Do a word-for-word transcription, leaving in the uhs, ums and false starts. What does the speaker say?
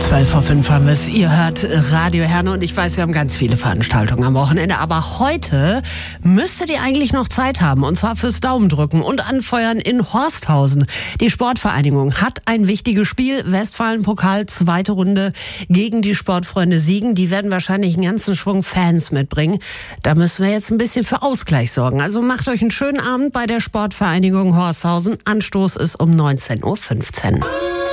zwölf vor fünf haben wir es. Ihr hört Radio Herne und ich weiß, wir haben ganz viele Veranstaltungen am Wochenende. Aber heute müsstet ihr eigentlich noch Zeit haben. Und zwar fürs Daumendrücken und Anfeuern in Horsthausen. Die Sportvereinigung hat ein wichtiges Spiel. Westfalen-Pokal, zweite Runde gegen die Sportfreunde Siegen. Die werden wahrscheinlich einen ganzen Schwung Fans mitbringen. Da müssen wir jetzt ein bisschen für Ausgleich sorgen. Also macht euch einen schönen Abend bei der Sportvereinigung Horsthausen. Anstoß ist um neunzehn Uhr fünfzehn.